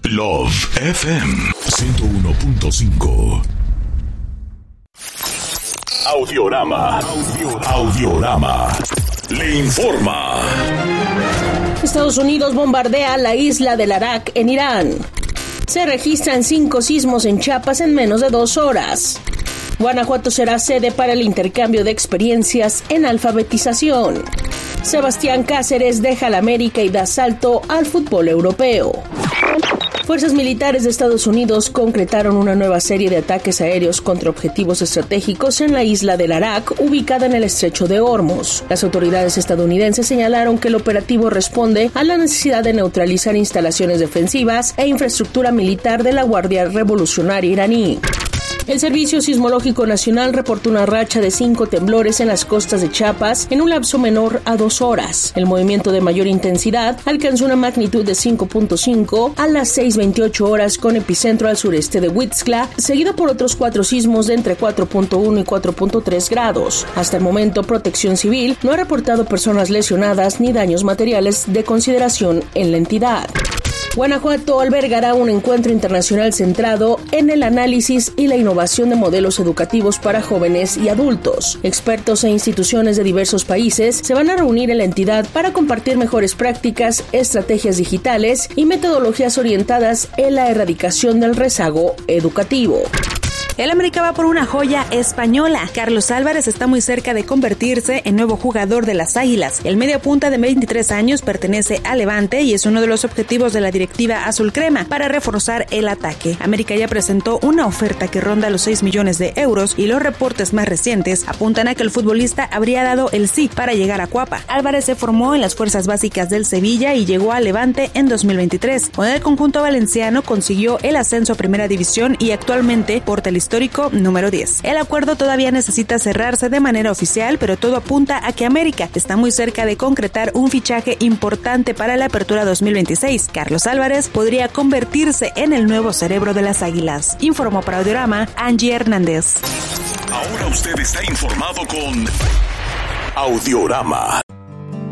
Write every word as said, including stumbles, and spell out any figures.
Love F M ciento uno punto cinco. Audiorama. Audio, Audiorama. Le informa. Estados Unidos bombardea la isla del Arak en Irán. Se registran cinco sismos en Chiapas en menos de dos horas. Guanajuato será sede para el intercambio de experiencias en alfabetización. Sebastián Cáceres deja la América y da salto al fútbol europeo. Fuerzas militares de Estados Unidos concretaron una nueva serie de ataques aéreos contra objetivos estratégicos en la isla del Arak, ubicada en el estrecho de Hormuz. Las autoridades estadounidenses señalaron que el operativo responde a la necesidad de neutralizar instalaciones defensivas e infraestructura militar de la Guardia Revolucionaria iraní. El Servicio Sismológico Nacional reportó una racha de cinco temblores en las costas de Chiapas en un lapso menor a dos horas. El movimiento de mayor intensidad alcanzó una magnitud de cinco punto cinco a las seis veintiocho horas con epicentro al sureste de Huixtla, seguido por otros cuatro sismos de entre cuatro punto uno y cuatro punto tres grados. Hasta el momento, Protección Civil no ha reportado personas lesionadas ni daños materiales de consideración en la entidad. Guanajuato albergará un encuentro internacional centrado en el análisis y la innovación de modelos educativos para jóvenes y adultos. Expertos e instituciones de diversos países se van a reunir en la entidad para compartir mejores prácticas, estrategias digitales y metodologías orientadas en la erradicación del rezago educativo. El América va por una joya española. Carlos Álvarez está muy cerca de convertirse en nuevo jugador de las Águilas. El media punta de veintitrés años pertenece a Levante y es uno de los objetivos de la directiva azul crema para reforzar el ataque. América ya presentó una oferta que ronda los seis millones de euros y los reportes más recientes apuntan a que el futbolista habría dado el sí para llegar a Cuapa. Álvarez se formó en las fuerzas básicas del Sevilla y llegó a Levante en dos mil veintitrés. Con el conjunto valenciano consiguió el ascenso a Primera División y actualmente porta el histórico número diez. El acuerdo todavía necesita cerrarse de manera oficial, pero todo apunta a que América está muy cerca de concretar un fichaje importante para la apertura dos mil veintiséis. Carlos Álvarez podría convertirse en el nuevo cerebro de las Águilas. Informó para Audiorama Angie Hernández. Ahora usted está informado con Audiorama.